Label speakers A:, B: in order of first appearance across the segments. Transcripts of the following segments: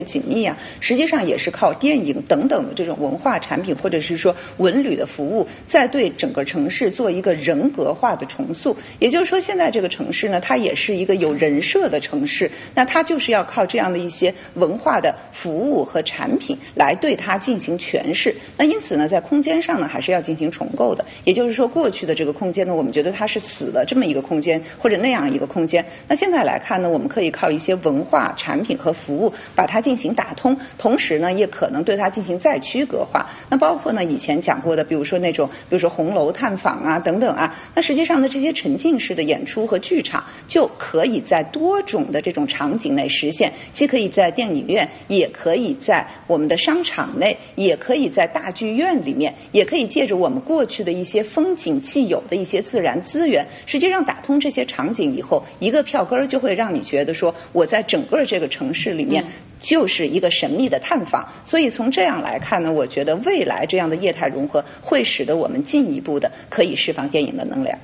A: 紧密啊，实际上也是靠电影等等的这种文化产品，或者是说文旅的服务，在对整个城市做一个人格化的重塑。也就是说，现在这个城市呢，它也是一个有人设的城市，那它就是要靠这样的一些文化的服务和产品来对它进行诠释。那因此呢，在空间上呢，还是要进行重构的。也就是说，过去的这个空间呢，我们觉得它是死的这么一个空间，或者那样一个空间。那现在来看呢，我们可以靠一些文化产品和服务把它进行打通，同时呢，也可能对它进行再区隔化。那包括呢以前讲过的，比如说红楼探访啊等等啊，那实际上呢这些沉浸式的演出和剧场就可以在多种的这种场景内实现，既可以在电影院，也可以在我们的商场内，也可以在大剧院里面，也可以借着我们过去的一些风景既有的一些自然资源，实际上打通这些场景以后，一个票根就会让你觉得说我在整个这个城市里面就是一个神秘的探访。所以从这样来看呢，我觉得未来这样的业态融合会使得我们进一步的可以释放电影的能量。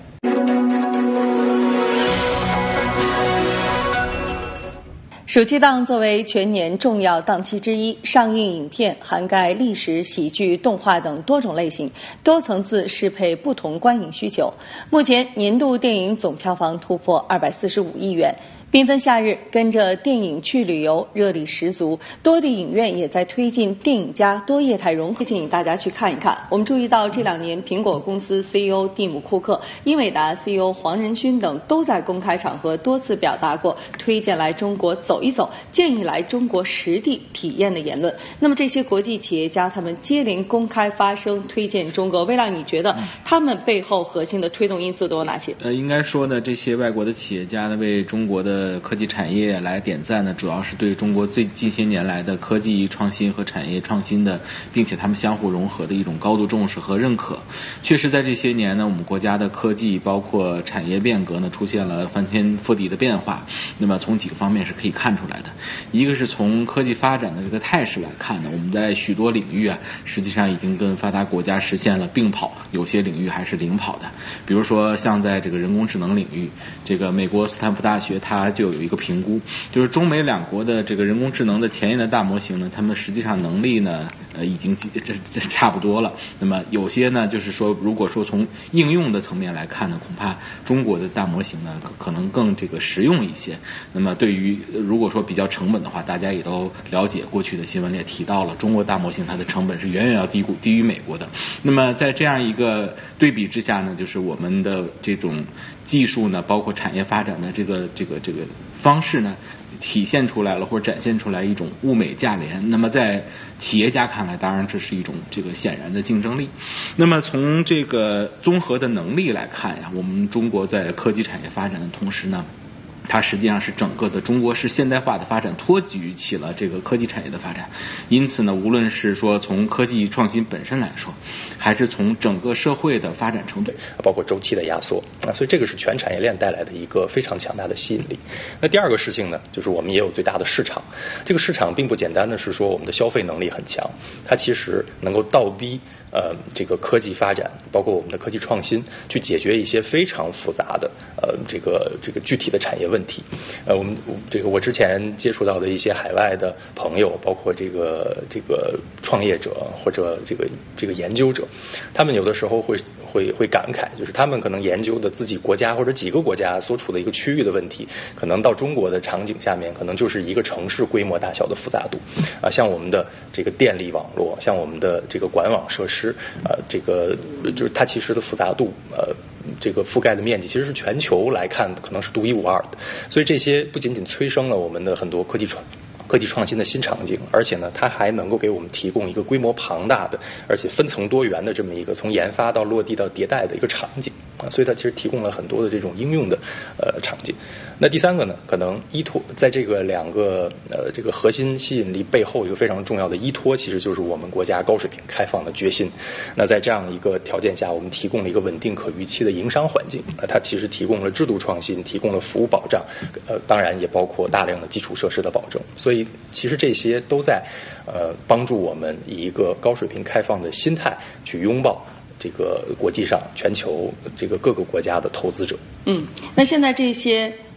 B: 暑期档作为全年重要档期之一，上映影片涵盖历史、喜剧、动画等多种类型，多层次适配不同观影需求。目前年度电影总票房突破245亿元。缤纷夏日，跟着电影去旅游，热力十足。多地影院也在推进电影加多业态融合，建议大家去看一看。我们注意到这2年，苹果公司 CEO 蒂姆·库克、英伟达 CEO 黄仁勋等都在公开场合多次表达过推荐来中国走一走，建议来中国实地体验的言论。那么这些国际企业家他们接连公开发声推荐中国，未来你觉得他们背后核心的推动因素都有哪些？
C: 应该说呢，这些外国的企业家呢为中国的科技产业来点赞呢，主要是对中国近些年来的科技创新和产业创新的，并且他们相互融合的一种高度重视和认可。确实在这些年呢，我们国家的科技包括产业变革呢出现了翻天覆地的变化。那么从几个方面是可以看出来的。一个是从科技发展的这个态势来看呢，我们在许多领域啊，实际上已经跟发达国家实现了并跑，有些领域还是领跑的。比如说像在这个人工智能领域，这个美国斯坦福大学它就有一个评估，就是中美两国的这个人工智能的前沿的大模型呢，他们实际上能力呢已经这差不多了。那么有些呢就是说，如果说从应用的层面来看呢，恐怕中国的大模型呢可能更这个实用一些。那么对于如果说比较成本的话，大家也都了解，过去的新闻里也提到了，中国大模型它的成本是远远要低于美国的。那么在这样一个对比之下呢，就是我们的这种技术呢，包括产业发展的这个方式呢，体现出来了或者展现出来一种物美价廉。那么在企业家看来，当然这是一种这个显然的竞争力。那么从这个综合的能力来看呀，我们中国在科技产业发展的同时呢，它实际上是整个的中国式现代化的发展托举起了这个科技产业的发展。因此呢，无论是说从科技创新本身来说，还是从整个社会的发展程度，
D: 包括周期的压缩，所以这个是全产业链带来的一个非常强大的吸引力。那第二个事情呢，就是我们也有最大的市场。这个市场并不简单的是说我们的消费能力很强，它其实能够倒逼这个科技发展，包括我们的科技创新，去解决一些非常复杂的这个具体的产业问题。我之前接触到的一些海外的朋友，包括这个创业者或者这个研究者，他们有的时候会感慨，就是他们可能研究的自己国家或者几个国家所处的一个区域的问题，可能到中国的场景下面，可能就是一个城市规模大小的复杂度啊，像我们的这个电力网络，像我们的这个管网设施，这个就是它其实的复杂度，这个覆盖的面积其实是全球来看可能是独一无二的。所以这些不仅仅催生了我们的很多科技创新的新场景，而且呢，它还能够给我们提供一个规模庞大的，而且分层多元的这么一个从研发到落地到迭代的一个场景啊，所以它其实提供了很多的这种应用的场景。那第三个呢，可能依托在这个两个这个核心吸引力背后，一个非常重要的依托，其实就是我们国家高水平开放的决心。那在这样一个条件下，我们提供了一个稳定可预期的营商环境，它其实提供了制度创新，提供了服务保障，当然也包括大量的基础设施的保证。所以其实这些都在帮助我们以一个高水平开放的心态去拥抱这个国际上全球这个各个国家的投资者。
B: 那现在这些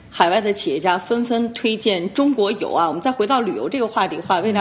B: 海外的企业家纷纷推荐中国游啊。我们再回到旅游这个话题的话，未来